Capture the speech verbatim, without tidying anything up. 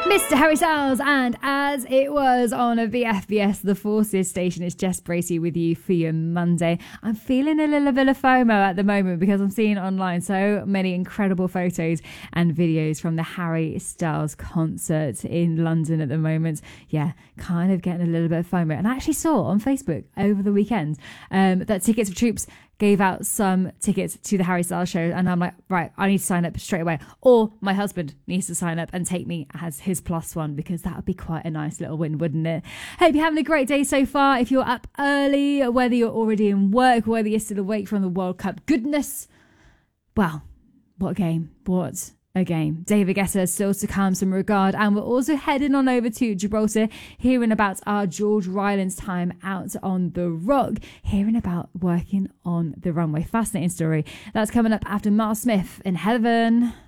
Mister Harry Styles, and as it was on a V F B S The Forces station, it's Jess Bracey with you for your Monday. I'm feeling a little bit of FOMO at the moment because I'm seeing online so many incredible photos and videos from the Harry Styles concert in London at the moment. Yeah, kind of getting a little bit of FOMO. And I actually saw on Facebook over the weekend um, that Tickets for Troops gave out some tickets to the Harry Styles show, and I'm like, right, I need to sign up straight away, or my husband needs to sign up and take me as his plus one, because that would be quite a nice little win, wouldn't it? Hope you're having a great day so far. If you're up early, whether you're already in work, whether you're still awake from the World Cup goodness, well, what a game, what a game. David Guetta still to come, some regard, and we're also heading on over to Gibraltar, hearing about our George Ryland's time out on the rock, hearing about working on the runway. Fascinating story. That's coming up after Miles Smith in Heaven.